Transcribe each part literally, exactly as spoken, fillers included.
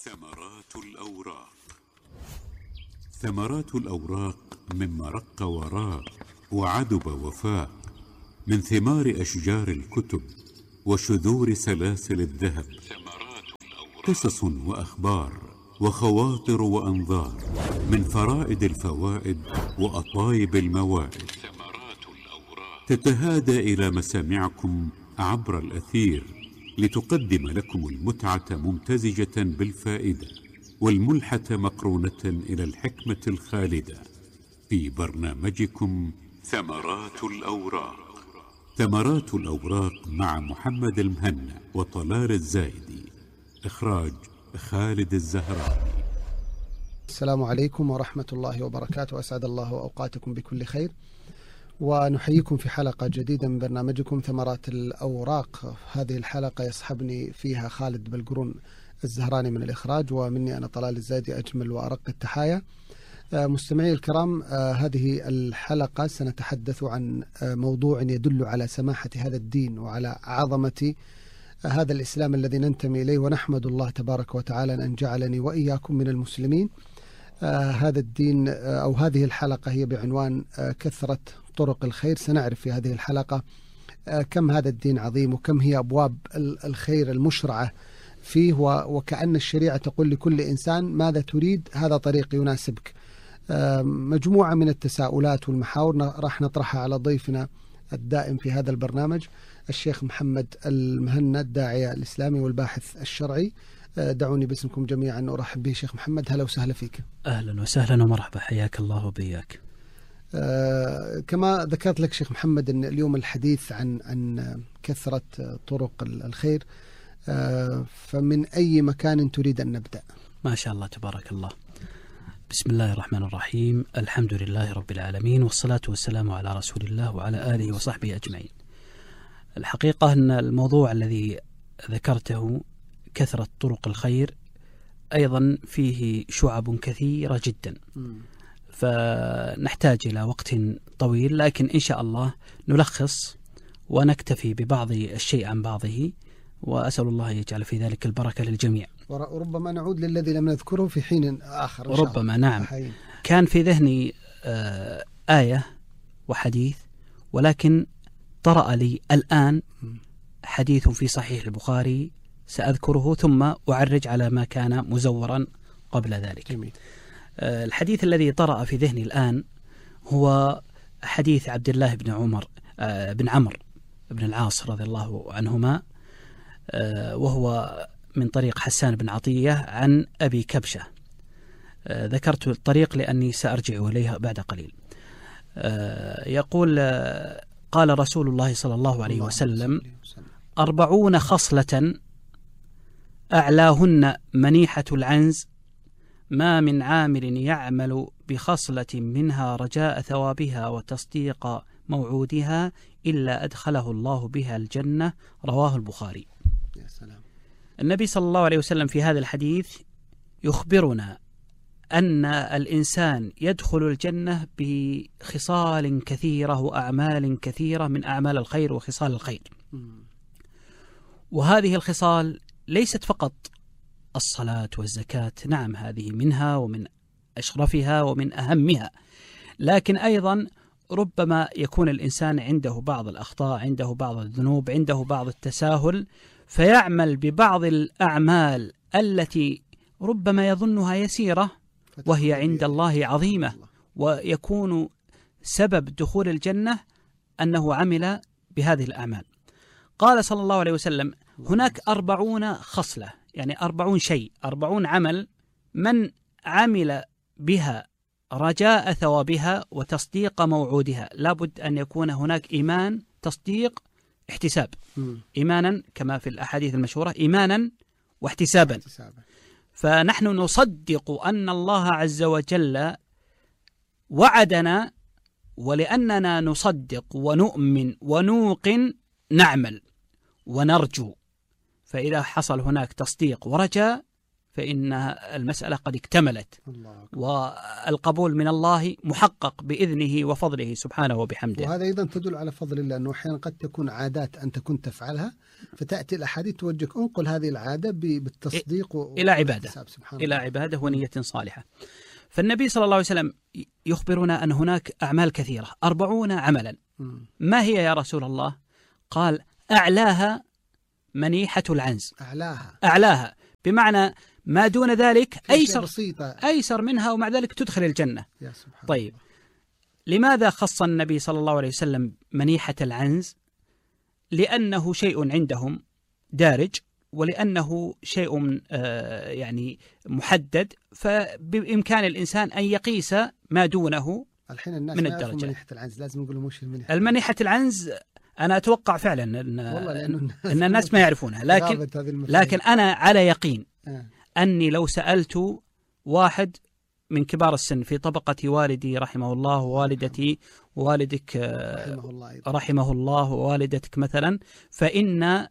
ثمرات الأوراق. ثمرات الأوراق مما رق وراق وعدب وفاق، من ثمار أشجار الكتب وشذور سلاسل الذهب، قصص وأخبار وخواطر وأنظار، من فرائد الفوائد وأطايب الموائد، تتهادى إلى مسامعكم عبر الأثير لتقدم لكم المتعة ممتزجة بالفائدة، والملحة مقرونة إلى الحكمة الخالدة، في برنامجكم ثمرات الأوراق. ثمرات الأوراق مع محمد المهنا وطلال الزايدي، إخراج خالد الزهراني. السلام عليكم ورحمة الله وبركاته، أسعد الله أوقاتكم بكل خير، ونحييكم في حلقة جديدة من برنامجكم ثمرات الأوراق. هذه الحلقة يصحبني فيها خالد بلقرون الزهراني من الإخراج، ومني أنا طلال الزايدي أجمل وأرق التحايا. مستمعي الكرام، هذه الحلقة سنتحدث عن موضوع يدل على سماحة هذا الدين وعلى عظمة هذا الإسلام الذي ننتمي إليه، ونحمد الله تبارك وتعالى أن جعلني وإياكم من المسلمين. هذا الدين أو هذه الحلقة هي بعنوان كثرة طرق الخير. سنعرف في هذه الحلقة كم هذا الدين عظيم، وكم هي أبواب الخير المشرعة فيه، وكأن الشريعة تقول لكل إنسان ماذا تريد، هذا طريق يناسبك. مجموعة من التساؤلات والمحاور راح نطرحها على ضيفنا الدائم في هذا البرنامج، الشيخ محمد المهنا، الداعية الإسلامي والباحث الشرعي. دعوني باسمكم جميعا أرحب به. شيخ محمد، هلا وسهلا فيك. أهلا وسهلا ومرحبا، حياك الله وبياك. آه كما ذكرت لك شيخ محمد أن اليوم الحديث عن عن كثرة طرق الخير، آه فمن أي مكان تريد أن نبدأ؟ ما شاء الله تبارك الله. بسم الله الرحمن الرحيم، الحمد لله رب العالمين، والصلاة والسلام على رسول الله وعلى آله وصحبه أجمعين. الحقيقة أن الموضوع الذي ذكرته كثرة طرق الخير أيضا فيه شعب كثيرة جدا، فنحتاج إلى وقت طويل، لكن إن شاء الله نلخص ونكتفي ببعض الشيء عن بعضه، وأسأل الله يجعل في ذلك البركة للجميع. وربما نعود للذي لم نذكره في حين آخر. ربما نعم. حين. كان في ذهني آه آية وحديث، ولكن طرأ لي الآن حديث في صحيح البخاري سأذكره ثم أعرج على ما كان مزورا قبل ذلك. جميل. آه الحديث الذي طرأ في ذهني الآن هو حديث عبد الله بن عمر آه بن عمرو بن العاص رضي الله عنهما، آه وهو من طريق حسان بن عطية عن أبي كبشة. آه ذكرت الطريق لأني سأرجع إليها بعد قليل. آه يقول آه قال رسول الله صلى الله عليه وسلم: أربعون خصلة أعلاهن منيحة العنز، ما من عامل يعمل بخصلة منها رجاء ثوابها وتصديق موعودها إلا أدخله الله بها الجنة. رواه البخاري. يا سلام. النبي صلى الله عليه وسلم في هذا الحديث يخبرنا أن الإنسان يدخل الجنة بخصال كثيرة وأعمال كثيرة من أعمال الخير وخصال الخير، وهذه الخصال ليست فقط الصلاة والزكاة، نعم هذه منها ومن أشرفها ومن أهمها، لكن أيضا ربما يكون الإنسان عنده بعض الأخطاء، عنده بعض الذنوب، عنده بعض التساهل، فيعمل ببعض الأعمال التي ربما يظنها يسيرة وهي عند الله عظيمة، ويكون سبب دخول الجنة أنه عمل بهذه الأعمال. قال صلى الله عليه وسلم: هناك أربعون خصلة، يعني أربعون شيء، أربعون عمل، من عمل بها رجاء ثوابها وتصديق موعودها. لابد أن يكون هناك إيمان، تصديق، احتساب. إيمانا كما في الأحاديث المشهورة، إيمانا واحتسابا. فنحن نصدق أن الله عز وجل وعدنا، ولأننا نصدق ونؤمن ونوقن نعمل ونرجو. فإذا حصل هناك تصديق ورجاء فإن المسألة قد اكتملت، الله. والقبول من الله محقق بإذنه وفضله سبحانه وبحمده. وهذا أيضا تدل على فضل الله، أنه أحيانا قد تكون عادات أنت كنت تفعلها، فتأتي الأحاديث توجهك انقل هذه العادة بالتصديق و... إلى عبادة إلى عبادة ونية صالحة. فالنبي صلى الله عليه وسلم يخبرنا أن هناك أعمال كثيرة، أربعون عملا. م. ما هي يا رسول الله؟ قال أعلاها منيحة العنز. أعلاها أعلاها بمعنى ما دون ذلك أيسر بسيطة. أيسر منها، ومع ذلك تدخل الجنة. يا سبحان طيب الله. لماذا خص النبي صلى الله عليه وسلم منيحة العنز؟ لأنه شيء عندهم دارج، ولأنه شيء آه يعني محدد، فبإمكان الإنسان أن يقيس ما دونه الحين الناس من الدرجة. منيحة العنز لازم نقول وش المنيحة؟ المنيحة العنز أنا أتوقع فعلا أن, أن الناس ما يعرفونها، لكن لكن أنا على يقين آه. أني لو سألت واحد من كبار السن في طبقة والدي رحمه الله ووالدتي ووالدك رحمه الله, رحمه الله ووالدتك مثلا، فإن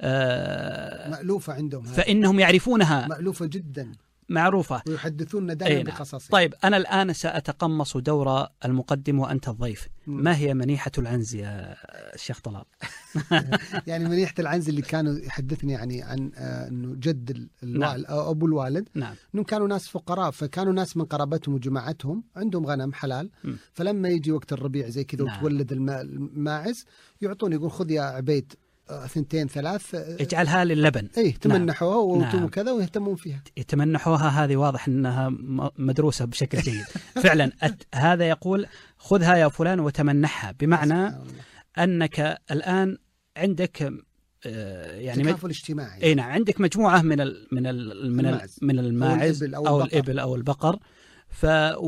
آه مألوفة عندهم، فإنهم يعرفونها، مألوفة جدا، معروفة، ويحدثون دائما بقصصها. طيب أنا الآن سأتقمص دور المقدم وأنت الضيف. م. ما هي منيحة العنز يا الشيخ طلال؟ يعني منيحة العنز اللي كانوا يحدثني يعني عن أنه جد الوالد نعم. أو أبو الوالد، نعم. أنهم كانوا ناس فقراء، فكانوا ناس من قرابتهم وجماعتهم عندهم غنم حلال. م. فلما يجي وقت الربيع زي كذا، نعم. وتولد الماعز، يعطون يقول خذ يا عبيد ثنتين ثلاث اجعلها للبن. ايه تمنحوها. نعم. وكذا ويهتمون فيها. يتمنحوها، هذه واضح انها مدروسة بشكل جيد. فعلا هذا يقول خذها يا فلان وتمنحها، بمعنى انك الان عندك يعني تكافل اجتماعي. اي نعم، عندك مجموعة من ال من ال من ال من الماعز أو, أو الإبل أو البقر، ف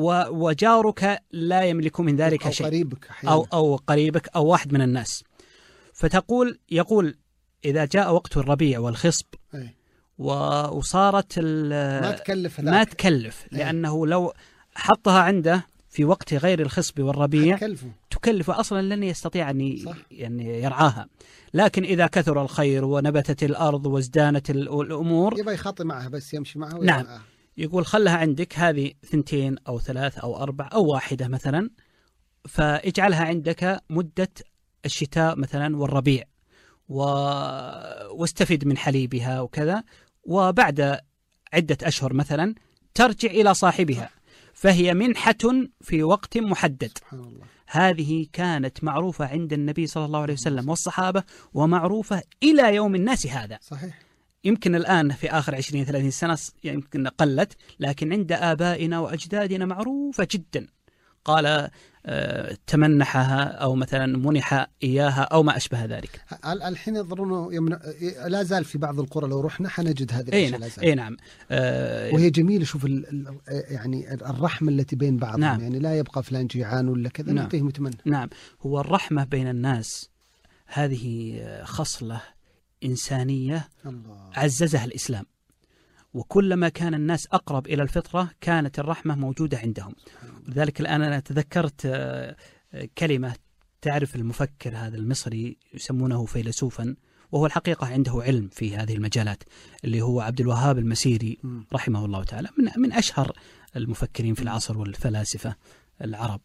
وجارك لا يملك من ذلك أو شيء، قريبك أو أو قريبك أو واحد من الناس. فتقول يقول إذا جاء وقت الربيع والخصب أي. وصارت ما تكلف ما تكلف أي. لأنه لو حطها عنده في وقت غير الخصب والربيع تكلف، أصلا لن يستطيع أن يعني يرعاها. لكن إذا كثر الخير ونبتت الأرض وازدانت الأمور يبقى يخاطي معها بس يمشي معها. نعم. يقول خلها عندك هذه ثنتين أو ثلاث أو أربع أو واحدة مثلا، فاجعلها عندك مدة الشتاء مثلا والربيع، و... واستفد من حليبها وكذا، وبعد عدة أشهر مثلا ترجع إلى صاحبها، فهي منحة في وقت محدد. سبحان الله. هذه كانت معروفة عند النبي صلى الله عليه وسلم والصحابة، ومعروفة إلى يوم الناس هذا. صحيح. يمكن الآن في آخر عشرين ثلاثين سنة يمكن قلت، لكن عند آبائنا وأجدادنا معروفة جدا. قال آه تمنحها أو مثلا منح إياها أو ما أشبه ذلك. الحين يظنون يمن... لا زال في بعض القرى لو رحنا حنجد هذه الأشياء. لا زال. أي نعم. آه وهي جميلة. شوف ال... يعني الرحمة التي بين بعضهم. نعم. يعني لا يبقى فلان جيعان ولا كذا. نعم. نعطيه متمنى. نعم. هو الرحمة بين الناس هذه خصلة إنسانية الله. عززها الإسلام، وكلما كان الناس أقرب إلى الفطرة كانت الرحمة موجودة عندهم. لذلك الآن أنا تذكرت كلمة، تعرف المفكر هذا المصري يسمونه فيلسوفا، وهو الحقيقة عنده علم في هذه المجالات، اللي هو عبد الوهاب المسيري رحمه الله تعالى، من من أشهر المفكرين في العصر والفلاسفة العرب.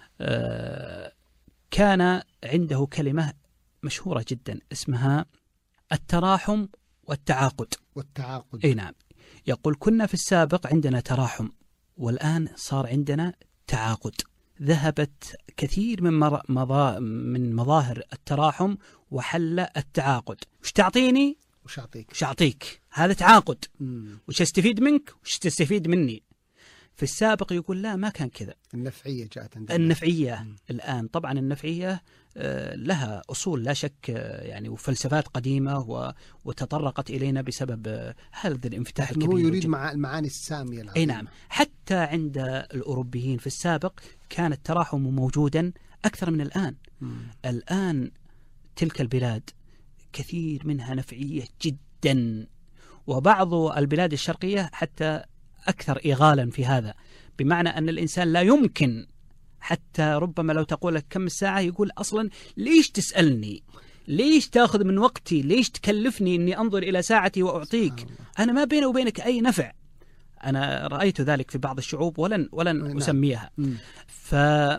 كان عنده كلمة مشهورة جدا اسمها التراحم والتعاقد. والتعاقد. أي نعم. يقول كنا في السابق عندنا تراحم، والآن صار عندنا تعاقد. ذهبت كثير من مر... مضا... من مظاهر التراحم وحل التعاقد. وش تعطيني وش أعطيك، وش أعطيك، هذا تعاقد. مم. وش استفيد منك وش تستفيد مني. في السابق يقول لا، ما كان كذا. النفعية جاءت عندنا. النفعية مم. الآن طبعا النفعية لها أصول لا شك يعني، وفلسفات قديمة وتطرقت إلينا بسبب هذا الانفتاح الكبير. هو يريد مع المعاني السامية العظيمة. أي نعم. حتى عند الأوروبيين في السابق كان التراحم موجودا أكثر من الآن. مم. الآن تلك البلاد كثير منها نفعية جدا، وبعض البلاد الشرقية حتى أكثر إغالا في هذا، بمعنى أن الإنسان لا يمكن، حتى ربما لو تقول لك كم الساعة يقول أصلا ليش تسألني، ليش تأخذ من وقتي؟ ليش تكلفني أني أنظر إلى ساعتي وأعطيك؟ أنا ما بيني وبينك أي نفع. أنا رأيت ذلك في بعض الشعوب ولن ولن أسميها. ف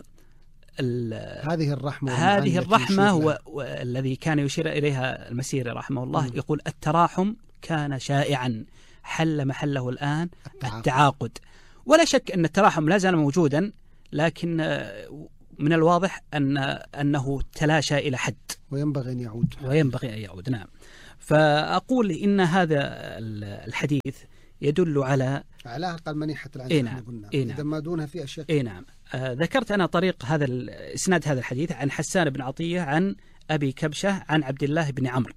هذه الرحمة هذه الرحمة هو الذي كان يشير إليها المسيري رحمه الله. م. يقول التراحم كان شائعا، حل محله الآن التعاقد. التعاقد. ولا شك أن التراحم لا زال موجودا، لكن من الواضح أن أنه تلاشى إلى حد، وينبغي أن يعود وينبغي أن يعود. نعم. فأقول إن هذا الحديث يدل على على أقل منيحة العنف. إيه نعم. إيه نعم. إذا ما دونها في أشياء. إيه نعم. آه ذكرت أنا طريق هذا إسناد هذا الحديث عن حسان بن عطية عن أبي كبشة عن عبد الله بن عمرو.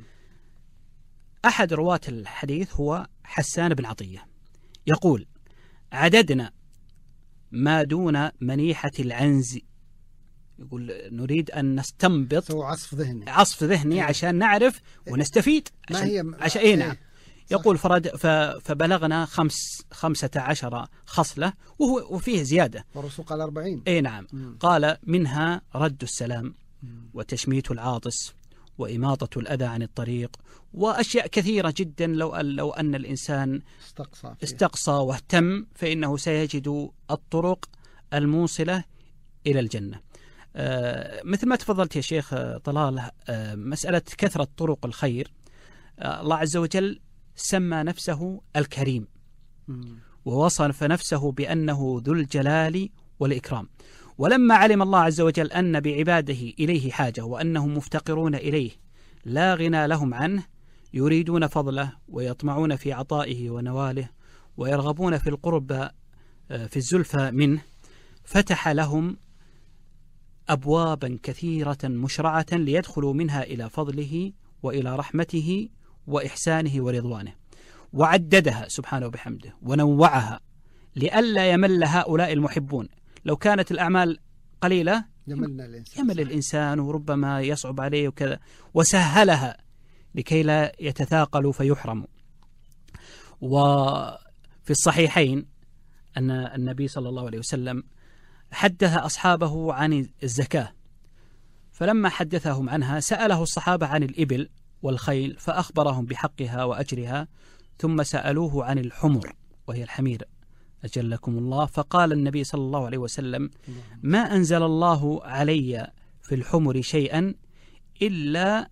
أحد رواة الحديث هو حسان بن عطية، يقول عددنا ما دون منيحة العنز. يقول نريد أن نستنبط عصف ذهني عصف ذهني عشان نعرف ونستفيد. ما عشان هي عشان إيه نعم. يقول فرد فبلغنا خمس خمسة عشر خصلة، وهو وفيه زيادة، ورسوق على أربعين. أي نعم. مم. قال منها رد السلام، مم. وتشميت العاطس، وإماطة الأذى عن الطريق، وأشياء كثيرة جدا. لو لو أن الإنسان استقصى, استقصى واهتم فإنه سيجد الطرق الموصلة إلى الجنة. آه مثل ما تفضلت يا شيخ طلال، آه مسألة كثرة طرق الخير، آه الله عز وجل سمى نفسه الكريم، ووصف نفسه بأنه ذو الجلال والإكرام. ولما علم الله عز وجل أن بعباده إليه حاجة، وأنهم مفتقرون إليه لا غنى لهم عنه، يريدون فضله ويطمعون في عطائه ونواله، ويرغبون في القرب في الزلفى منه، فتح لهم أبوابا كثيرة مشرعة ليدخلوا منها إلى فضله وإلى رحمته وإحسانه ورضوانه، وعددها سبحانه وبحمده ونوعها لئلا يمل هؤلاء المحبون. لو كانت الأعمال قليلة الإنسان. يمل الإنسان وربما يصعب عليه وكذا، وسهلها لكي لا يتثاقلوا فيحرموا. وفي الصحيحين أن النبي صلى الله عليه وسلم حدث أصحابه عن الزكاة، فلما حدثهم عنها سأله الصحابة عن الإبل والخيل فأخبرهم بحقها وأجرها، ثم سألوه عن الحمر وهي الحمير أجلكم الله، فقال النبي صلى الله عليه وسلم ما أنزل الله علي في الحمر شيئا إلا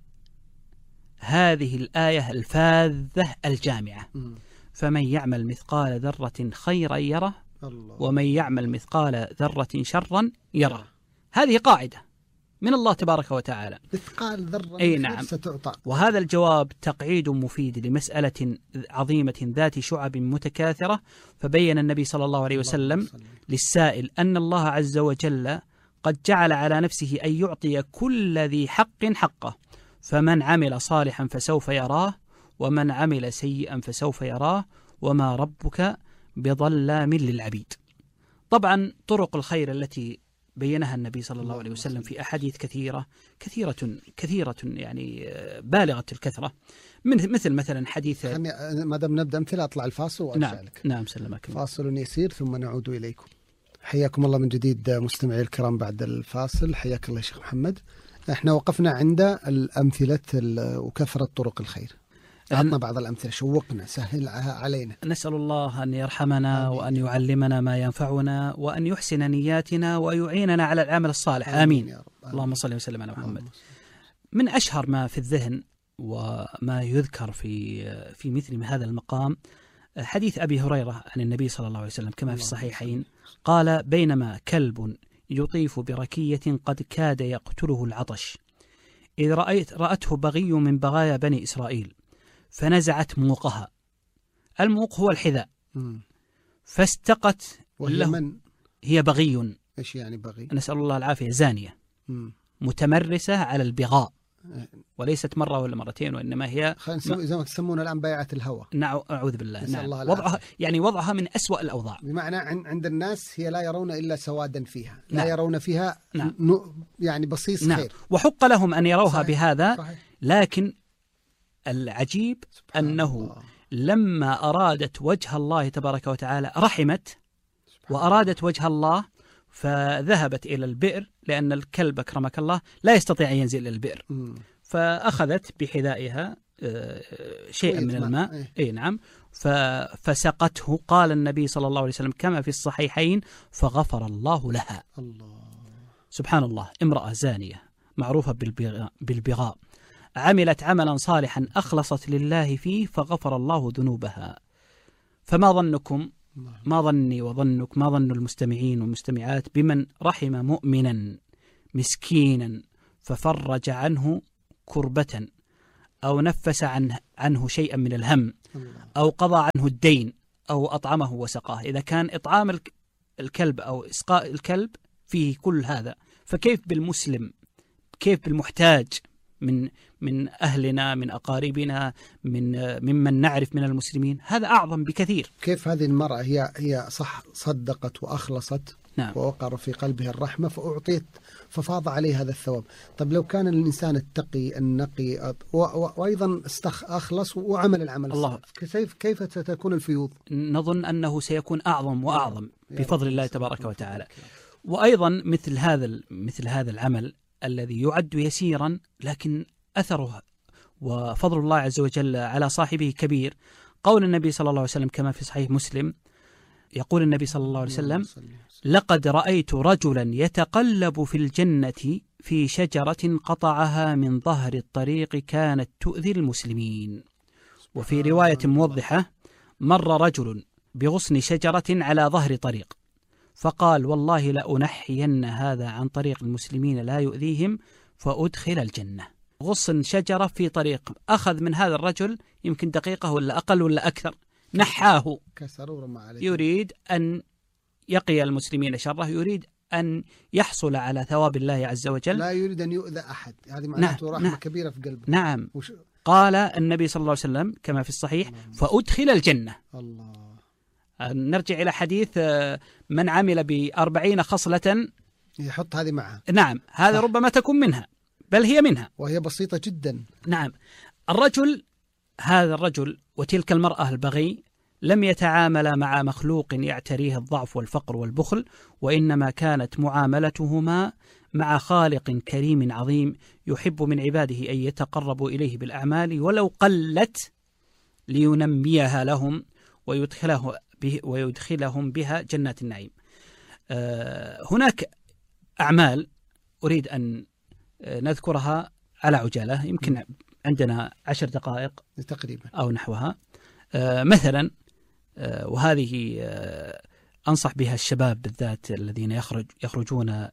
هذه الآية الفاذة الجامعة، فمن يعمل مثقال ذرة خيرا يره، ومن يعمل مثقال ذرة شرا يره. هذه قاعدة من الله تبارك وتعالى، مثقال ذرة أي نعم ستعطى. وهذا الجواب تقعيد مفيد لمسألة عظيمة ذات شعب متكاثرة. فبين النبي صلى الله عليه وسلم للسائل أن الله عز وجل قد جعل على نفسه أن يعطي كل ذي حق حقه، فمن عمل صالحا فسوف يراه، ومن عمل سيئا فسوف يراه، وما ربك بظلام للعبيد. طبعا طرق الخير التي بينها النبي صلى الله عليه وسلم في أحاديث كثيرة كثيرة كثيرة يعني بالغة الكثرة، من مثل مثلا حديث ما دام نبدأ أمثلة أطلع الفاصل وأرجع نعم لك. نعم سلمك. فاصل يسير ثم نعود إليكم. حياكم الله من جديد مستمعي الكرام بعد الفاصل. حياك الله شيخ محمد. احنا وقفنا عند الأمثلة وكثرة طرق الخير. أعطنا بعض الأمثلة، شوقنا، سهلها علينا. نسأل الله أن يرحمنا آمين. وأن يعلمنا ما ينفعنا، وأن يحسن نياتنا، ويعيننا على العمل الصالح. آمين, آمين. يا رب. آمين. اللهم صل وسلم على محمد. من أشهر ما في الذهن وما يذكر في في مثل هذا المقام حديث أبي هريرة عن النبي صلى الله عليه وسلم كما في الصحيحين، قال بينما كلب يطيف بركية قد كاد يقتله العطش، إذ رأيت رأته بغي من بغايا بني إسرائيل فنزعت موقها. الموق هو الحذاء. م. فاستقت له. من؟ هي بغي. إيش يعني بغي؟ نسأل الله العافية. زانية. م. متمرسة على البغاء، وليست مرة ولا مرتين، وإنما هي زي ما تسمونها الآن بيعة الهوى. نعم أعوذ بالله. نعم. وضعها يعني وضعها من أسوأ الأوضاع، بمعنى عند الناس هي لا يرون إلا سوادا فيها. لا نعم. يرون فيها نعم. يعني بصيص نعم. خير. وحق لهم أن يروها صحيح. بهذا صحيح. لكن العجيب أنه الله. لما أرادت وجه الله تبارك وتعالى رحمت، وأرادت وجه الله فذهبت إلى البئر، لأن الكلب أكرمك الله لا يستطيع أن ينزل إلى البئر، فأخذت بحذائها شيئا من الماء، أي نعم، فسقته. قال النبي صلى الله عليه وسلم كما في الصحيحين: فغفر الله لها. الله. سبحان الله، امرأة زانية معروفة بالبغاء، عملت عملا صالحا أخلصت لله فيه فغفر الله ذنوبها. فما ظنكم، ما ظني وظنك، ما ظن المستمعين والمستمعات بمن رحم مؤمنا مسكينا ففرج عنه كربة، أو نفس عنه, عنه شيئا من الهم، أو قضى عنه الدين، أو أطعمه وسقاه. إذا كان إطعام الكلب أو إسقاء الكلب فيه كل هذا، فكيف بالمسلم؟ كيف بالمحتاج من من أهلنا، من أقاربنا، من ممن نعرف من المسلمين؟ هذا أعظم بكثير. كيف هذه المرأة هي هي صح صدقت وأخلصت، نعم، ووقر في قلبه الرحمة فأعطيت ففاض عليه هذا الثواب. طب لو كان الإنسان التقي النقي وأيضا أخلص وعمل العمل الله، كيف كيف ستكون الفيوض؟ نظن أنه سيكون أعظم وأعظم بفضل الله تبارك وتعالى. وأيضا مثل هذا مثل هذا العمل الذي يعد يسيرا لكن أثره وفضل الله عز وجل على صاحبه كبير. قول النبي صلى الله عليه وسلم كما في صحيح مسلم، يقول النبي صلى الله عليه وسلم: لقد رأيت رجلا يتقلب في الجنة في شجرة قطعها من ظهر الطريق كانت تؤذي المسلمين. وفي رواية موضحة: مر رجل بغصن شجرة على ظهر طريق فقال: والله لأنحين هذا عن طريق المسلمين لا يؤذيهم فأدخل الجنة. غصن شجرة في طريق، أخذ من هذا الرجل يمكن دقيقة ولا أقل ولا أكثر، نحاه، يريد أن يقي المسلمين شره، يريد أن يحصل على ثواب الله عز وجل، لا يريد أن يؤذى أحد. هذه معناته نعم. رحمة نعم. كبيرة في قلبه. نعم. وش... قال النبي صلى الله عليه وسلم كما في الصحيح: فأدخل الجنة. الله. نرجع إلى حديث من عمل بأربعين خصلة يحط هذه معها. نعم، هذا صح. ربما تكون منها، بل هي منها، وهي بسيطة جدا. نعم. الرجل هذا الرجل وتلك المرأة البغي لم يتعامل مع مخلوق يعتريه الضعف والفقر والبخل، وإنما كانت معاملتهما مع خالق كريم عظيم يحب من عباده أن يتقربوا إليه بالأعمال ولو قلت لينميها لهم ويدخله به ويدخلهم بها جنات النعيم. أه هناك أعمال أريد أن نذكرها على عجالة، يمكن عندنا عشر دقائق تقريبا أو نحوها. أه مثلا أه وهذه أه أنصح بها الشباب بالذات الذين يخرج يخرجون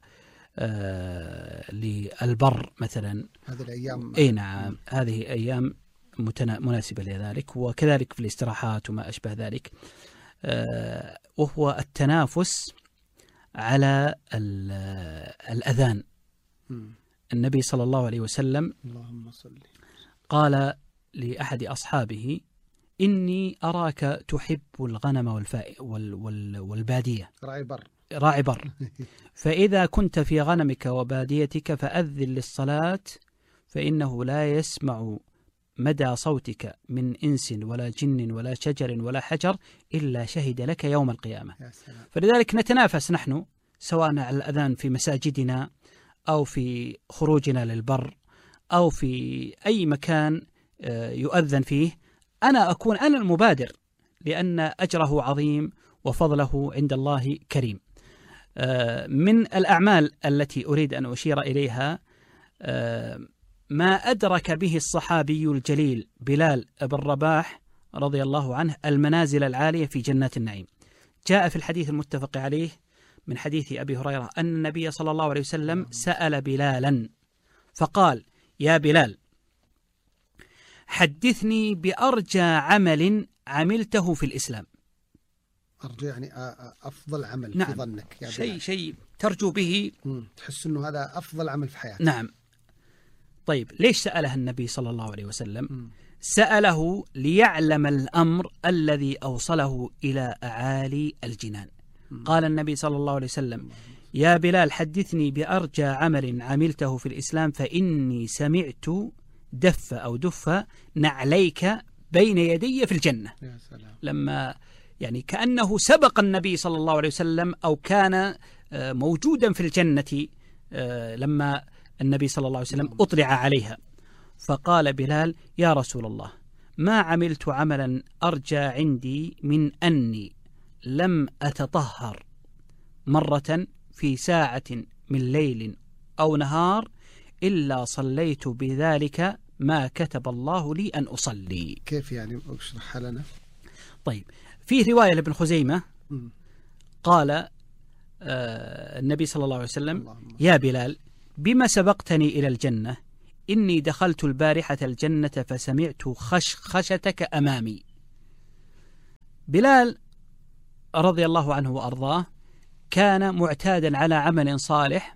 أه للبر مثلا. هذه الأيام أي نعم، هذه أيام مناسبة لذلك، وكذلك في الاستراحات وما أشبه ذلك. أه وهو التنافس على الأذان. النبي صلى الله عليه وسلم اللهم صل. قال لأحد أصحابه: إني أراك تحب الغنم والفاء وال وال والبادية، راعي بر راعي بر فإذا كنت في غنمك وباديتك فأذن للصلاة فإنه لا يسمع مدى صوتك من إنس ولا جن ولا شجر ولا حجر إلا شهد لك يوم القيامة. فلذلك نتنافس نحن سواء على الأذان في مساجدنا أو في خروجنا للبر أو في أي مكان يؤذن فيه. أنا أكون أنا المبادر لأن أجره عظيم وفضله عند الله كريم. من الأعمال التي أريد أن أشير إليها ما أدرك به الصحابي الجليل بلال بن رباح رضي الله عنه المنازل العالية في جنات النعيم. جاء في الحديث المتفق عليه من حديث أبي هريرة أن النبي صلى الله عليه وسلم سأل بلالا فقال: يا بلال حدثني بأرجى عمل عملته في الإسلام. أرجى يعني أفضل عمل. نعم. في ظنك يا شيء شيء ترجو به، تحس أنه هذا أفضل عمل في حياتك. نعم. طيب ليش سأله النبي صلى الله عليه وسلم؟ م. سأله ليعلم الأمر الذي أوصله إلى أعالي الجنان. م. قال النبي صلى الله عليه وسلم: يا بلال حدثني بأرجى عمل عملته في الإسلام فإني سمعت دف أو دف نعليك بين يدي في الجنة. يا سلام. لما يعني كأنه سبق النبي صلى الله عليه وسلم أو كان موجودا في الجنة لما النبي صلى الله عليه وسلم أطلع عليها. فقال بلال: يا رسول الله، ما عملت عملا أرجى عندي من أني لم أتطهر مرة في ساعة من ليل أو نهار إلا صليت بذلك ما كتب الله لي أن أصلي. كيف يعني؟ اشرحها لنا. طيب، في رواية لابن خزيمة م. قال آه النبي صلى الله عليه وسلم: يا بلال، بما سبقتني إلى الجنة؟ إني دخلت البارحة الجنة فسمعت خشخشتك أمامي. بلال رضي الله عنه وأرضاه كان معتادا على عمل صالح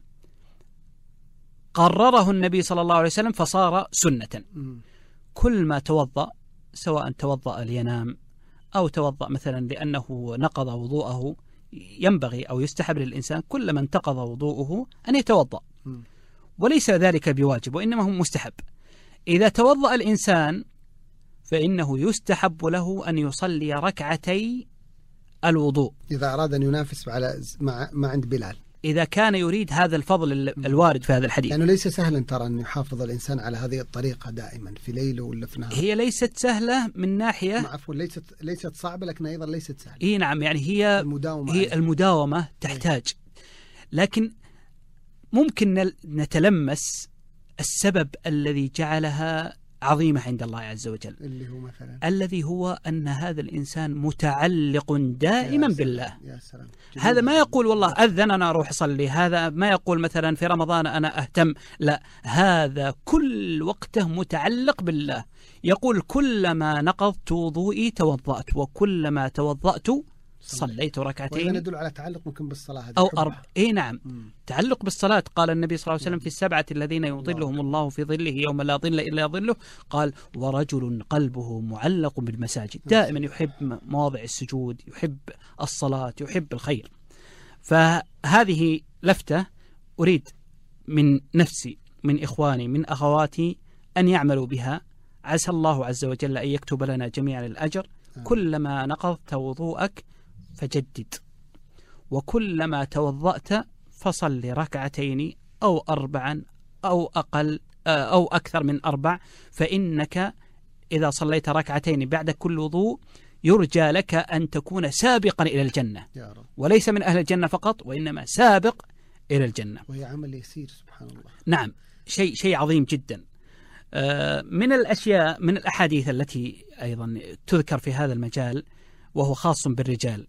قرره النبي صلى الله عليه وسلم فصار سنة. كل ما توضأ، سواء توضأ لينام أو توضأ مثلا لأنه نقض وضوءه، ينبغي أو يستحب للإنسان كل من انتقض وضوءه أن يتوضأ، وليس ذلك بواجب وإنما هو مستحب. إذا توضأ الإنسان فإنه يستحب له أن يصلي ركعتي الوضوء إذا أراد أن ينافس على ما, ما عند بلال، إذا كان يريد هذا الفضل الوارد في هذا الحديث. يعني ليس سهلا ترى أن يحافظ الإنسان على هذه الطريقة دائما في ليله ولا في نهار. هي ليست سهلة من ناحية، عفوا ليست ليست صعبة، لكن أيضا ليست سهلة. إيه نعم، يعني هي المداومة هي المداومة تحتاج، لكن ممكن نتلمس السبب الذي جعلها عظيمة عند الله عز وجل، اللي هو مثلا الذي هو أن هذا الإنسان متعلق دائما يا بالله. يا سلام. هذا ما يقول والله أذن أنا أروح أصلي، هذا ما يقول مثلا في رمضان أنا أهتم، لا، هذا كل وقته متعلق بالله. يقول: كلما نقضت وضوئي توضأت، وكلما توضأت صليت ركعتين. وإذا يدل على تعلق ممكن بالصلاة أو أربع. إيه نعم، مم. تعلق بالصلاة. قال النبي صلى الله عليه وسلم: في السبعة الذين يظلهم الله في ظله يوم لا ظل إلا ظله، قال: ورجل قلبه معلق بالمساجد، دائما يحب مواضع السجود، يحب الصلاة، يحب الخير. فهذه لفتة أريد من نفسي، من إخواني، من أخواتي أن يعملوا بها، عسى الله عز وجل أن يكتب لنا جميعا الأجر. كلما نقضت وضوءك فجدد، وكلما توضأت فصل ركعتين أو أربعا أو أقل أو أكثر من أربع، فإنك إذا صليت ركعتين بعد كل وضوء يرجى لك أن تكون سابقا إلى الجنة، يا رب. وليس من أهل الجنة فقط، وإنما سابق إلى الجنة. وهي عمل يسير سبحان الله. نعم، شيء شيء عظيم جدا. من الأشياء، من الأحاديث التي أيضا تذكر في هذا المجال وهو خاص بالرجال،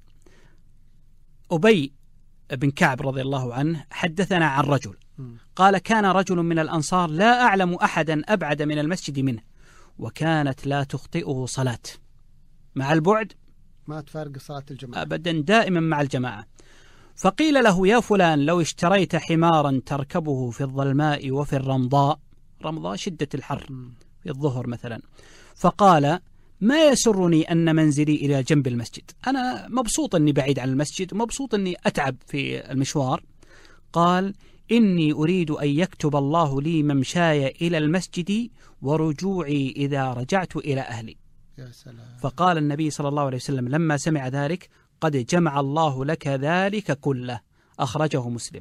أبي بن كعب رضي الله عنه حدثنا عن رجل قال: كان رجل من الأنصار لا أعلم أحدا أبعد من المسجد منه، وكانت لا تخطئه صلاة، مع البعد ما تفارق صلاة الجماعة أبدا، دائما مع الجماعة. فقيل له: يا فلان، لو اشتريت حمارا تركبه في الظلماء وفي الرمضاء، رمضاء شدة الحر في الظهر مثلا، فقال: ما يسرني أن منزلي إلى جنب المسجد، أنا مبسوط أني بعيد عن المسجد ومبسوط أني أتعب في المشوار. قال: إني أريد أن يكتب الله لي ممشاي إلى المسجد ورجوعي إذا رجعت إلى أهلي. يا سلام. فقال النبي صلى الله عليه وسلم لما سمع ذلك: قد جمع الله لك ذلك كله، أخرجه مسلم.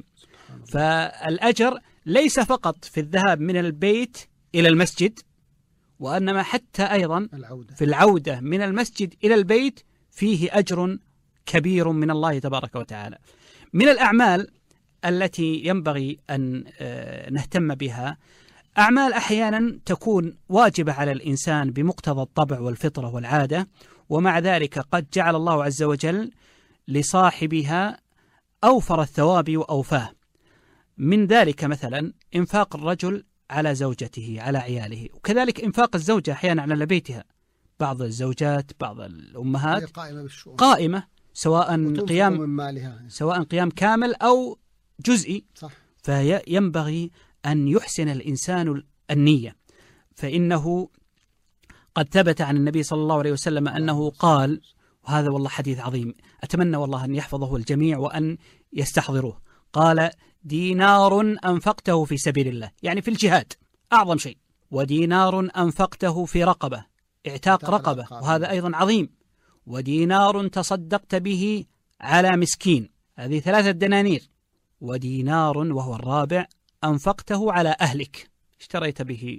فالأجر ليس فقط في الذهاب من البيت إلى المسجد، وأنما حتى أيضا العودة. في العودة من المسجد إلى البيت فيه أجر كبير من الله تبارك وتعالى. من الأعمال التي ينبغي أن نهتم بها، أعمال أحيانا تكون واجبة على الإنسان بمقتضى الطبع والفطرة والعادة، ومع ذلك قد جعل الله عز وجل لصاحبها أوفر الثواب وأوفاه. من ذلك مثلا إنفاق الرجل على زوجته، على عياله، وكذلك إنفاق الزوجة أحيانا على بيتها. بعض الزوجات، بعض الأمهات قائمة بالشؤون، قائمة سواء قيام من مالها، سواء قيام كامل أو جزئي. صح. فينبغي أن يحسن الإنسان النية، فإنه قد ثبت عن النبي صلى الله عليه وسلم أنه قال، وهذا والله حديث عظيم أتمنى والله أن يحفظه الجميع وأن يستحضروه، قال: دينار أنفقته في سبيل الله، يعني في الجهاد أعظم شيء، ودينار أنفقته في رقبة، اعتاق رقبة، وهذا أيضا عظيم، ودينار تصدقت به على مسكين، هذه ثلاثة دنانير، ودينار وهو الرابع أنفقته على أهلك، اشتريت به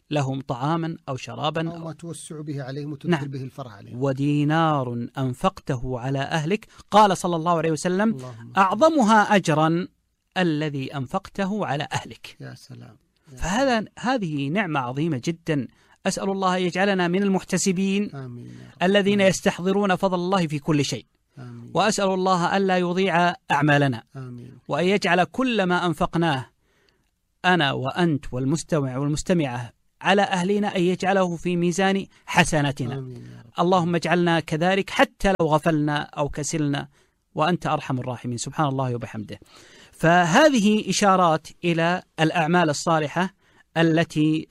لهم طعاما أو شرابا أو ما توسع به عليهم وتدخل نعم. به الفرح عليهم. ودينار أنفقته على أهلك قال صلى الله عليه وسلم اللهم. أعظمها أجرا الذي أنفقته على أهلك. يا سلام. يا فهذا هذه نعمة عظيمة جدا. أسأل الله يجعلنا من المحتسبين آمين. الذين يستحضرون فضل الله في كل شيء. آمين. وأسأل الله ألا يضيع أعمالنا، آمين. وأن يجعل كل ما أنفقناه أنا وأنت والمستمع والمستمعة على أهلنا أن يجعله في ميزان حسناتنا. آمين. اللهم اجعلنا كذلك حتى لو غفلنا أو كسلنا، وأنت أرحم الراحمين. سبحان الله وبحمده. فهذه إشارات إلى الأعمال الصالحة التي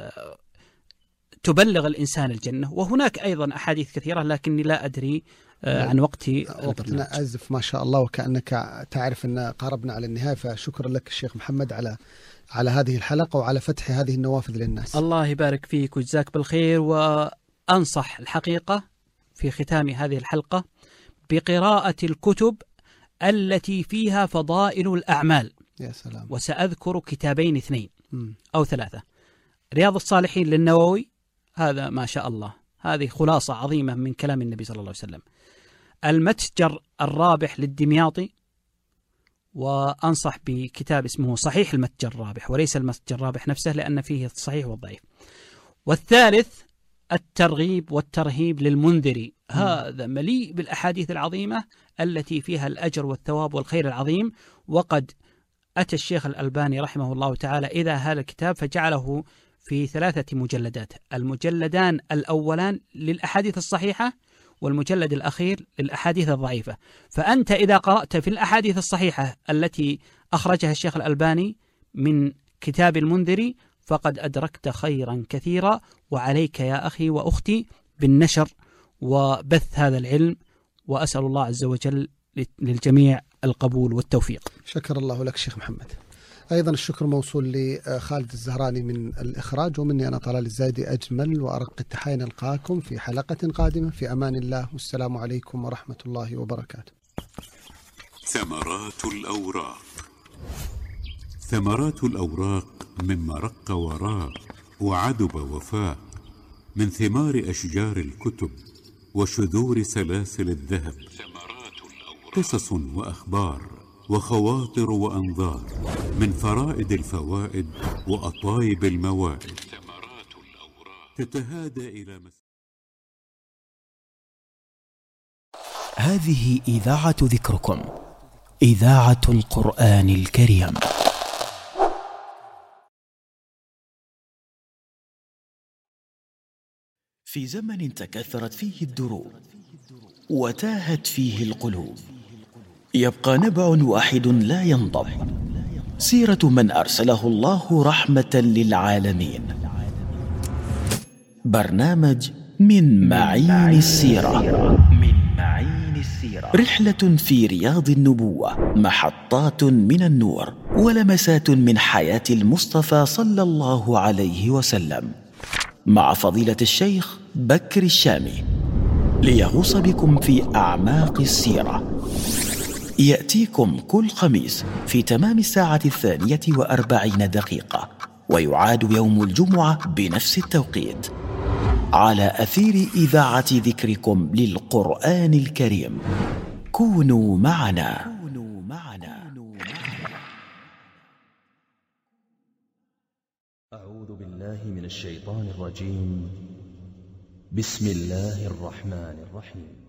تبلغ الإنسان الجنة. وهناك أيضا أحاديث كثيرة لكني لا أدري عن وقتي. وقتنا أزف ما شاء الله، وكأنك تعرف أن قاربنا على النهاية. فشكرا لك الشيخ محمد على على هذه الحلقة وعلى فتح هذه النوافذ للناس. الله يبارك فيك وجزاك بالخير. وأنصح الحقيقة في ختام هذه الحلقة بقراءة الكتب التي فيها فضائل الأعمال. يا سلام. وسأذكر كتابين اثنين م. أو ثلاثة. رياض الصالحين للنووي، هذا ما شاء الله، هذه خلاصة عظيمة من كلام النبي صلى الله عليه وسلم. المتجر الرابح للدمياطي، وأنصح بكتاب اسمه صحيح المتجر الرابح وليس المتجر الرابح نفسه لأن فيه الصحيح والضعيف. والثالث الترغيب والترهيب للمنذري، هذا مليء بالأحاديث العظيمة التي فيها الأجر والثواب والخير العظيم. وقد أتى الشيخ الألباني رحمه الله تعالى إذا هذا الكتاب فجعله في ثلاثة مجلدات، المجلدان الأولان للأحاديث الصحيحة والمجلد الأخير للأحاديث الضعيفة. فأنت إذا قرأت في الأحاديث الصحيحة التي أخرجها الشيخ الألباني من كتاب المنذري فقد أدركت خيرا كثيرا. وعليك يا أخي وأختي بالنشر وبث هذا العلم، وأسأل الله عز وجل للجميع القبول والتوفيق. شكر الله لك شيخ محمد. أيضا الشكر موصول لخالد الزهراني من الإخراج، ومني أنا طلال الزايدي أجمل وأرق التحايا. نلقاكم في حلقة قادمة في أمان الله، والسلام عليكم ورحمة الله وبركاته. ثمرات الأوراق. ثمرات الأوراق مما رق وراق وعدب وفاق، من ثمار أشجار الكتب وشذور سلاسل الذهب. قصص وأخبار وخواطر وأنظار من فرائد الفوائد وأطايب الموائد، تتهادى إلى مس... هذه إذاعة ذكركم، إذاعة القرآن الكريم. في زمن تكاثرت فيه الدروب وتاهت فيه القلوب، يبقى نبع واحد لا ينضب، سيرة من أرسله الله رحمة للعالمين. برنامج من معين السيرة، من معين السيرة، رحلة في رياض النبوة، محطات من النور ولمسات من حياة المصطفى صلى الله عليه وسلم، مع فضيلة الشيخ بكر الشامي، ليغوص بكم في أعماق السيرة. يأتيكم كل خميس في تمام الساعة الثانية وأربعين دقيقة، ويعاد يوم الجمعة بنفس التوقيت على أثير إذاعة ذكركم للقرآن الكريم. كونوا معنا. أعوذ بالله من الشيطان الرجيم. بسم الله الرحمن الرحيم.